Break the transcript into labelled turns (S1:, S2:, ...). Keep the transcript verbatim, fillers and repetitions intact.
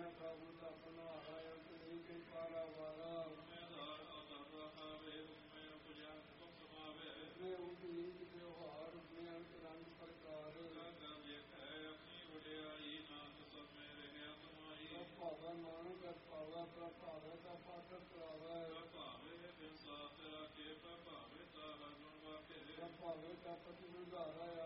S1: ਮੈਂ ਕਾਬੂ ਆਪਣਾ ਆਇਆ ਤੇ ਕੇ ਪਾਰਾ ਵਾਲਾ ਮੈਂ ਧਾਰ ਆਧਾਰ ਹਾਵੇ ਮੈਂ ਉਪਜਾ ਤੁਮ ਸਮਾਵੇ ਮੈਂ ਉਤਲੀ ਕੇ ਹਾਰ ਮੈਂ ਅੰਤਰੰਗ ਪ੍ਰਕਾਰ ਕਰ ਜੇ ਹੈ ਆਪਣੀ ਵਡਿਆਈ ਨਾਨਕ ਸਭ ਮੇ ਰਹਿਆ ਤੁਮਾਈ ਭਾਵਾ ਨਾਨਕ ਭਾਵਾ ਪ੍ਰਭਾਵੇ ਦਾ ਪਾਠ ਕਰਾਵੇ ਭਾਵੇ ਬਿਨ ਸਾਥ ਰਾਖੇ ਭਾਵੇ ਤਾ ਹਰਮਨ ਵਾਕੇ ਭਾਵੇ ਤਾ ਪਤੀ ਨਿਧਾਰਾ